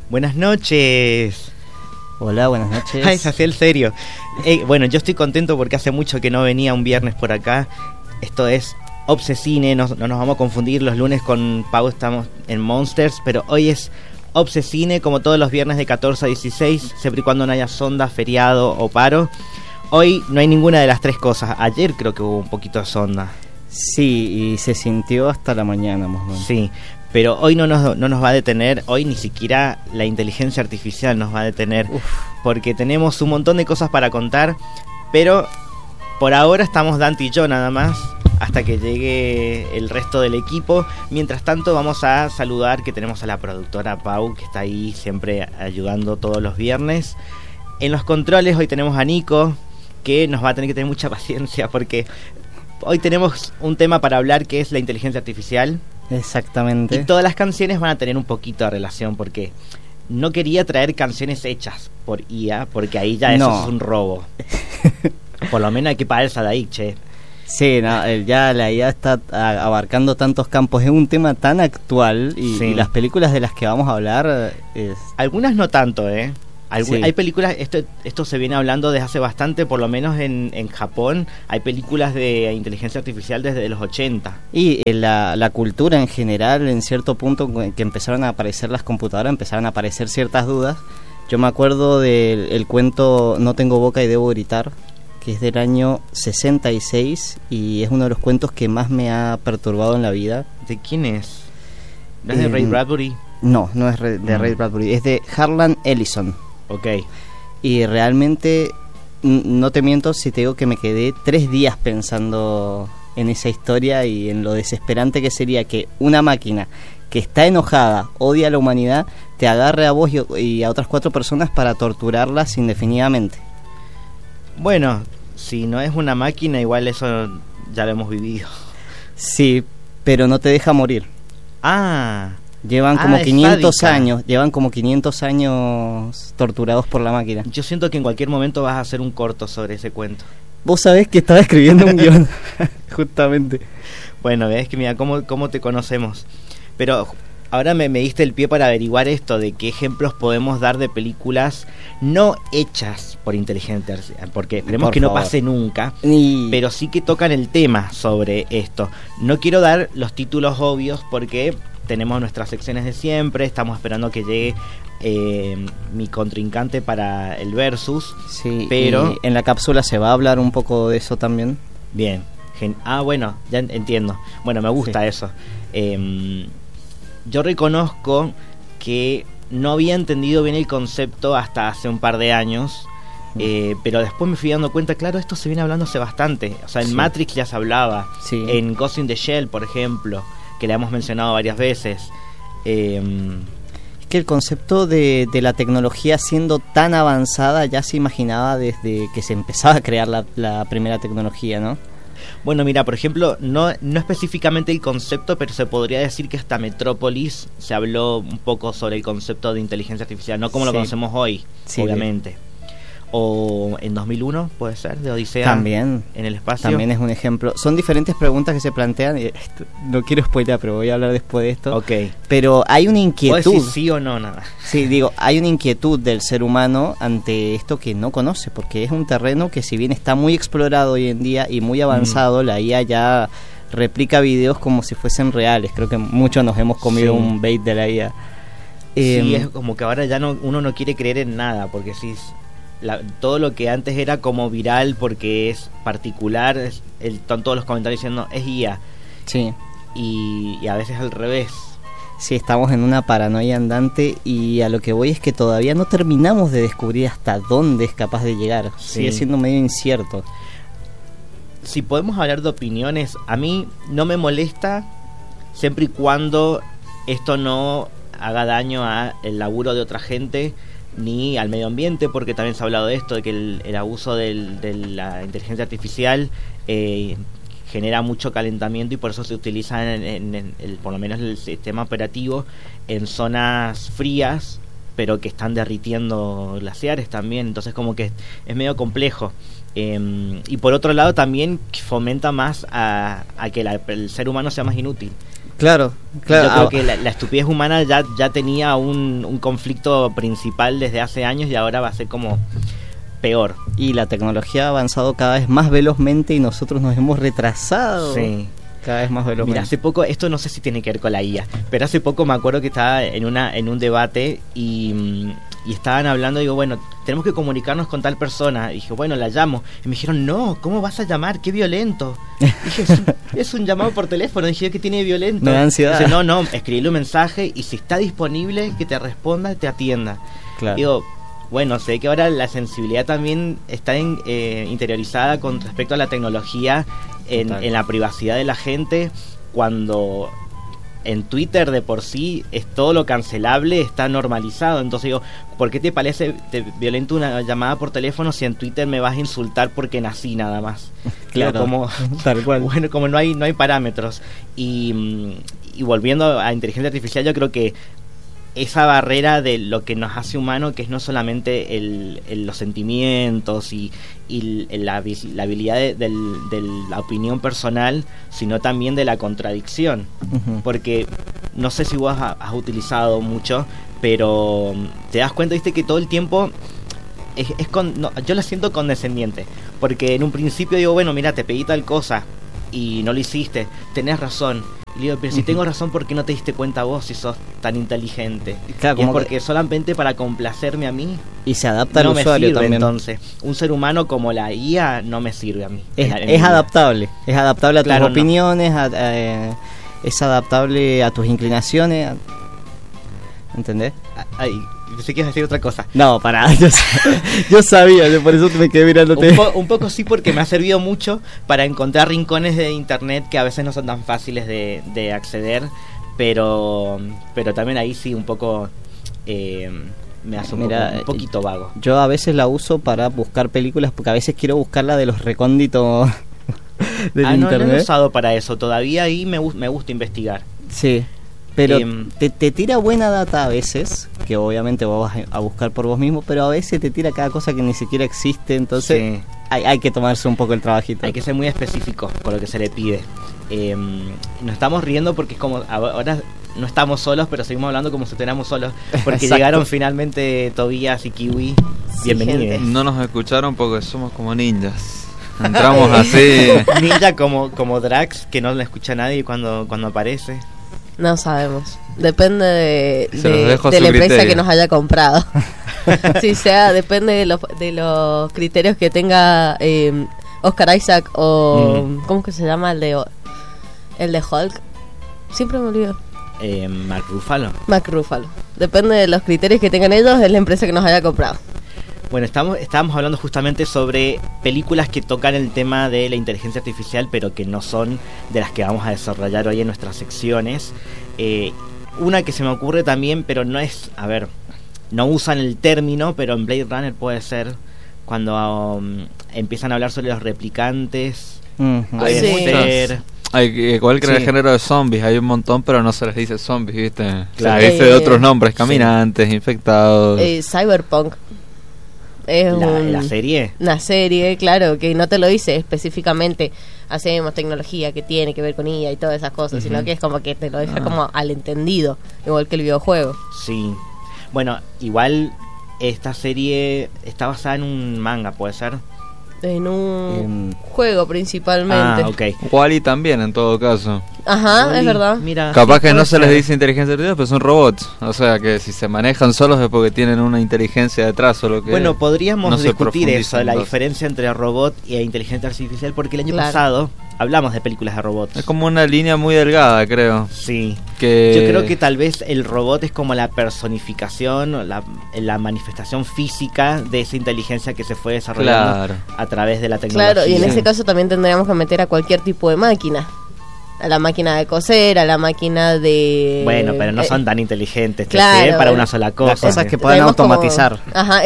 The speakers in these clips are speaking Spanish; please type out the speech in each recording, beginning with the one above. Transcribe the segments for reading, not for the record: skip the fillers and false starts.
Buenas noches. Hola, buenas noches. Ay, se hacía el serio. Bueno, yo estoy contento porque hace mucho que no venía un viernes por acá. Esto es Obsecine, no nos vamos a confundir. Los lunes con Pau estamos en Monsters, pero hoy es Obsecine, como todos los viernes de 14 a 16, siempre y cuando no haya sonda, feriado o paro. Hoy no hay ninguna de las tres cosas. Ayer creo que hubo un poquito de sonda. Sí, y se sintió hasta la mañana, más o menos. Sí, pero hoy no nos va a detener, hoy ni siquiera la inteligencia artificial nos va a detener. Porque tenemos un montón de cosas para contar, pero por ahora estamos Dante y yo nada más, hasta que llegue el resto del equipo. Mientras tanto vamos a saludar que tenemos a la productora Pau, que está ahí siempre ayudando todos los viernes. En los controles hoy tenemos a Nico, que nos va a tener que tener mucha paciencia porque hoy tenemos un tema para hablar que es la inteligencia artificial. Exactamente. Y todas las canciones van a tener un poquito de relación porque no quería traer canciones hechas por IA, porque ahí ya eso es un robo. Por lo menos hay que pagar el Sadaic, che. Sí, no, ya la IA está abarcando tantos campos, es un tema tan actual y, sí. Y las películas de las que vamos a hablar algunas no tanto, sí. Hay películas, esto se viene hablando desde hace bastante, por lo menos en Japón, hay películas de inteligencia artificial desde los 80. Y la cultura en general, en cierto punto que empezaron a aparecer las computadoras, empezaron a aparecer ciertas dudas. Yo me acuerdo del cuento No tengo boca y debo gritar, que es del año 66 y es uno de los cuentos que más me ha perturbado en la vida. ¿De quién es? ¿No es de Ray Bradbury? No es de Ray Bradbury, es de Harlan Ellison. Ok. Y realmente, no te miento si te digo que me quedé 3 días pensando en esa historia y en lo desesperante que sería que una máquina que está enojada, odia a la humanidad, te agarre a vos y a otras 4 personas para torturarlas indefinidamente. Bueno, si no es una máquina, igual eso ya lo hemos vivido. Sí, pero no te deja morir. Llevan como 500 sádica. Llevan como 500 años torturados por la máquina. Yo siento que en cualquier momento vas a hacer un corto sobre ese cuento. Vos sabés que estaba escribiendo un guión, justamente. Bueno, ves que mira cómo te conocemos. Pero ahora me diste el pie para averiguar esto de qué ejemplos podemos dar de películas no hechas por inteligencia artificial, porque esperemos que no pase nunca, pero sí que tocan el tema sobre esto. No quiero dar los títulos obvios porque tenemos nuestras secciones de siempre, estamos esperando que llegue mi contrincante para el versus. Sí, pero y en la cápsula se va a hablar un poco de eso también. Bien. Bueno, ya entiendo. Bueno, me gusta eso. Yo reconozco que no había entendido bien el concepto hasta hace un par de años, pero después me fui dando cuenta, claro, esto se viene hablando hace bastante. O sea, en Matrix ya se hablaba, en Ghost in the Shell, por ejemplo, que le hemos mencionado varias veces. Es que el concepto de la tecnología siendo tan avanzada ya se imaginaba desde que se empezaba a crear la primera tecnología, ¿no? Bueno, mira, por ejemplo, no específicamente el concepto, pero se podría decir que hasta Metrópolis se habló un poco sobre el concepto de inteligencia artificial, no como lo conocemos hoy, obviamente. O en 2001, puede ser, de Odisea también, en el espacio. También es un ejemplo. Son diferentes preguntas que se plantean. No quiero spoilear, pero voy a hablar después de esto. Ok. Pero hay una inquietud. ¿Puedes decir sí o no? Nada. Sí, digo, hay una inquietud del ser humano ante esto que no conoce, porque es un terreno que, si bien está muy explorado hoy en día y muy avanzado, la IA ya replica videos como si fuesen reales. Creo que muchos nos hemos comido un bait de la IA. Sí, es como que ahora ya uno no quiere creer en nada, porque sí. Todo lo que antes era como viral porque es particular, están todos los comentarios diciendo es IA. Sí. Y a veces al revés. Sí, estamos en una paranoia andante y a lo que voy es que todavía no terminamos de descubrir hasta dónde es capaz de llegar. Sigue siendo medio incierto. Si podemos hablar de opiniones, a mí no me molesta siempre y cuando esto no haga daño al laburo de otra gente ni al medio ambiente, porque también se ha hablado de esto, de que el abuso de la inteligencia artificial genera mucho calentamiento y por eso se utiliza por lo menos el sistema operativo en zonas frías, pero que están derritiendo glaciares también, entonces como que es medio complejo. Y por otro lado también fomenta más a que el ser humano sea más inútil. Claro. Yo creo que la estupidez humana ya tenía un conflicto principal desde hace años y ahora va a ser como peor. Y la tecnología ha avanzado cada vez más velozmente y nosotros nos hemos retrasado. Sí. Cada vez más velozmente. Mira, hace poco, esto no sé si tiene que ver con la IA, pero hace poco me acuerdo que estaba en un debate y estaban hablando, digo, bueno, tenemos que comunicarnos con tal persona. Y dije, bueno, la llamo. Y me dijeron, no, ¿cómo vas a llamar? ¡Qué violento! Dije, es un llamado por teléfono. Dije, ¿qué tiene de violento? Me da ansiedad. Dice, no, escribirle un mensaje y si está disponible, que te responda, te atienda. Claro. Digo, bueno, sé que ahora la sensibilidad también está interiorizada con respecto a la tecnología en la privacidad de la gente, cuando en Twitter de por sí es todo lo cancelable, está normalizado. Entonces digo, ¿por qué te parece violento una llamada por teléfono si en Twitter me vas a insultar porque nací nada más? Claro, digo, como, tal cual. Bueno, como no hay parámetros. Y volviendo a inteligencia artificial, yo creo que esa barrera de lo que nos hace humano, que es no solamente los sentimientos y la habilidad de la opinión personal, sino también de la contradicción. Uh-huh. Porque no sé si vos has utilizado mucho, pero te das cuenta, viste, que todo el tiempo yo la siento condescendiente, porque en un principio digo, bueno, mira, te pedí tal cosa y no lo hiciste, tenés razón. Y le digo, pero si tengo razón, ¿por qué no te diste cuenta vos si sos tan inteligente? Claro, y es porque solamente para complacerme a mí. Y se adapta al no usuario me sirve, también. Entonces, un ser humano como la IA no me sirve a mí. Es adaptable. Es adaptable a tus Claro, opiniones, es adaptable a tus inclinaciones. ¿Entendés? Ay, pensé que ibas a decir otra cosa. No, pará, yo sabía, por eso me quedé mirándote. Un poco sí, porque me ha servido mucho para encontrar rincones de internet que a veces no son tan fáciles de acceder, pero también ahí sí un poco me hace un poquito vago. Yo a veces la uso para buscar películas, porque a veces quiero buscarla de los recónditos del internet. No he usado para eso, todavía ahí me gusta investigar. Sí. Pero te tira buena data a veces, que obviamente vos vas a buscar por vos mismo, pero a veces te tira cada cosa que ni siquiera existe, entonces sí. hay que tomarse un poco el trabajito. Hay que ser muy específico con lo que se le pide. Nos estamos riendo porque es como, ahora no estamos solos, pero seguimos hablando como si estuviéramos solos, porque llegaron finalmente Tobías y Kiwi. Bienvenidos. No nos escucharon porque somos como ninjas. Entramos así. Ninja como Drax, que no le escucha a nadie cuando aparece. No sabemos. Depende de la criterio. empresa que nos haya comprado. Depende de los criterios que tenga Oscar Isaac o... ¿Cómo que se llama el de Hulk? Siempre me olvido. Mark Ruffalo. Mark Ruffalo. Depende de los criterios que tengan ellos, es la empresa que nos haya comprado. Bueno, estábamos hablando justamente sobre películas que tocan el tema de la inteligencia artificial, pero que no son de las que vamos a desarrollar hoy en nuestras secciones. Una que se me ocurre también, pero no es, no usan el término, pero en Blade Runner puede ser cuando empiezan a hablar sobre los replicantes. Puede ser. Igual que en el género de zombies, hay un montón, pero no se les dice zombies, ¿viste? Claro. Se les dice de otros nombres, caminantes, infectados. Cyberpunk. Es la serie. Una serie, claro, que no te lo dice específicamente. Hacemos tecnología que tiene que ver con IA y todas esas cosas, sino que es como que te lo deja como al entendido, igual que el videojuego. Sí. Bueno, igual esta serie está basada en un manga, ¿puede ser? En un juego principalmente. Wall-E también, en todo caso. Ajá, Wall-E, es verdad. Mira, capaz que no se les dice inteligencia artificial, pero son robots. O sea que si se manejan solos es porque tienen una inteligencia detrás o lo que. Bueno, podríamos discutir eso, la diferencia entre robot e inteligencia artificial, porque el año pasado hablamos de películas de robots. Es como una línea muy delgada, creo. Sí. Yo creo que tal vez el robot es como la personificación, la manifestación física de esa inteligencia que se fue desarrollando a través de la tecnología. Claro, y en ese caso también tendríamos que meter a cualquier tipo de máquina. A la máquina de coser, a la máquina de... Bueno, pero no son tan inteligentes, claro, para una sola cosa. Las cosas que pueden automatizar.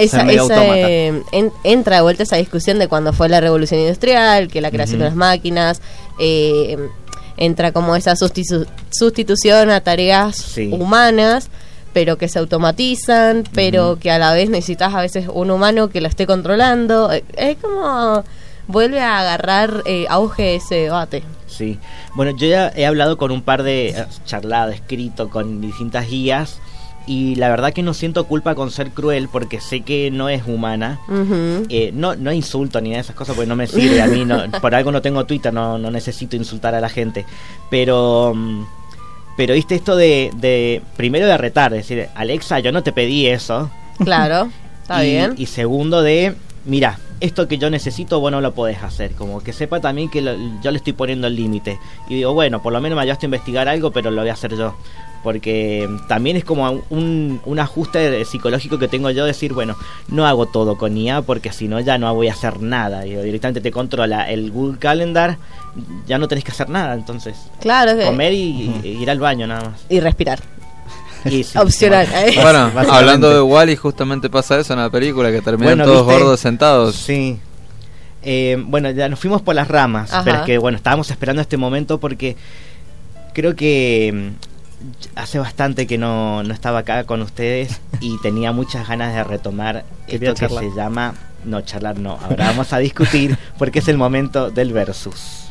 Entra de vuelta esa discusión de cuando fue la revolución industrial, que la creación de las máquinas, entra como esa sustitución a tareas humanas, pero que se automatizan, pero que a la vez necesitas a veces un humano que lo esté controlando. Es como... vuelve a agarrar auge ese debate. Sí. Bueno, yo ya he hablado con un par de... charlado, escrito con distintas guías, y la verdad que no siento culpa con ser cruel porque sé que no es humana. No insulto ni nada de esas cosas porque no me sirve a mí. Por algo no tengo Twitter, no necesito insultar a la gente. Pero viste esto de primero de retar, decir, Alexa, yo no te pedí eso. Claro, está bien. Y segundo de, mira, esto que yo necesito vos no lo podés hacer. Como que sepa también que yo le estoy poniendo el límite. Y digo, bueno, por lo menos me ayudaste a investigar algo, pero lo voy a hacer yo. Porque también es como un ajuste psicológico que tengo yo, decir, bueno, no hago todo con IA porque si no ya no voy a hacer nada. Y directamente te controla el Google Calendar, ya no tenés que hacer nada. Entonces, claro, comer y ir al baño nada más. Y respirar. Y sí, opcional. Bueno, hablando de Wall-E, justamente pasa eso en la película, que terminan todos gordos sentados. Sí. Bueno, ya nos fuimos por las ramas. Ajá. Pero es que, bueno, estábamos esperando este momento porque creo que hace bastante que no estaba acá con ustedes y tenía muchas ganas de retomar esto que se llama... No, charlar no. Ahora vamos a discutir porque es el momento del versus.